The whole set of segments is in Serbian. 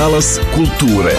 Talas kulture.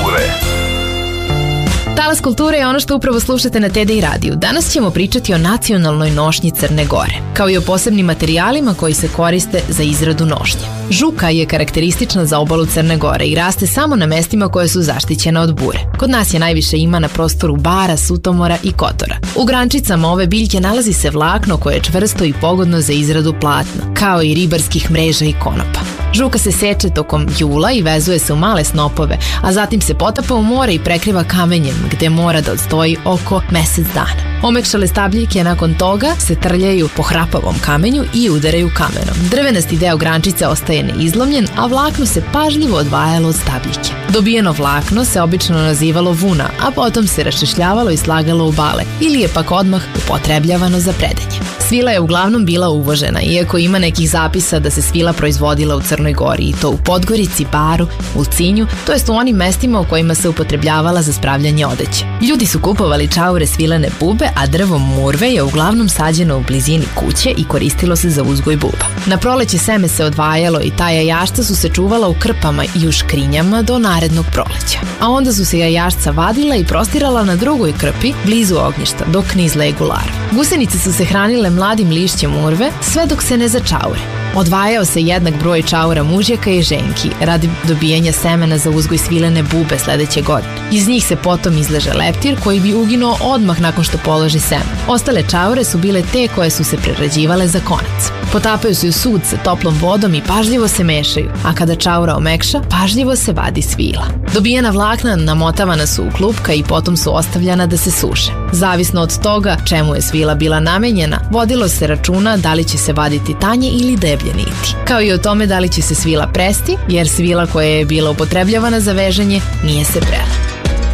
Talas kulture je ono što upravo slušate na TDI radiju. Danas ćemo pričati o nacionalnoj nošnji Crne Gore, kao i o posebnim materijalima koji se koriste za izradu nošnje. Žuka je karakteristična za obalu Crne Gore i raste samo na mestima koje su zaštićene od bure. Kod nas je najviše ima na prostoru Bara, Sutomora i Kotora. U grančicama ove biljke nalazi se vlakno koje je čvrsto i pogodno za izradu platna, kao i ribarskih mreža i konopa. Žuka se seče tokom jula i vezuje se u male snopove, a zatim se potapa u more i prekriva kamenjem, gde mora da odstoji oko mesec dana. Omekšale stabljike nakon toga se trljaju po hrapavom kamenju i udaraju kamenom. Drvenasti deo grančice ostaje neizlomljen, a vlakno se pažljivo odvajalo od stabljike. Dobijeno vlakno se obično nazivalo vuna, a potom se raščešljavalo i slagalo u bale, ili je pak odmah upotrebljavano za predenje. Svila je uglavnom bila uvožena, iako ima nekih zapisa da se svila proizvodila u Crnoj Gori, i to u Podgorici, Baru, Ulcinju, to jest u onim mestima u kojima se upotrebljavala za spravljanje odeće. Ljudi su kupovali čaure svilene bube, a drvo murve je uglavnom sađeno u blizini kuće i koristilo se za uzgoj buba. Na proleće seme se odvajalo i ta jajašca su se čuvala u krpama i u škrinjama do narednog proleća. A onda su se jajašca vadila i prostirala na drugoj krpi blizu ognjišta dok ne izlegu larve. Gusenice su se hranile mladim lišćem murve sve dok se ne začaure. Odvajao se jednak broj čaura mužjaka i ženki radi dobijanja semena za uzgoj svilene bube sledeće godine. Iz njih se potom izleže leptir koji bi uginuo odmah nakon što položi seme. Ostale čaure su bile te koje su se prerađivale za konac. Potapaju se u sud sa toplom vodom i pažljivo se mešaju, a kada čaura omekša, pažljivo se vadi svila. Dobijena vlakna namotavana su u klupka i potom su ostavljana da se suše. Zavisno od toga čemu je svila bila namenjena, vodilo se računa da li će se vaditi tanje ili deblje niti. Kao i o tome da li će se svila presti, jer svila koja je bila upotrebljavana za veženje nije se prela.